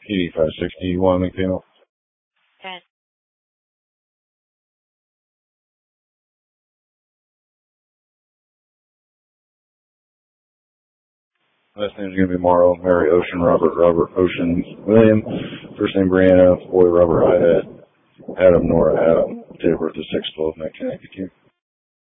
PD560, Juan McDaniel. 10. Last name's going to be Morrow, Mary Ocean, Robert Ocean, William. First name Brianna, boy Robert Adam, Nora Adam. Date of birth is 6/12/1992.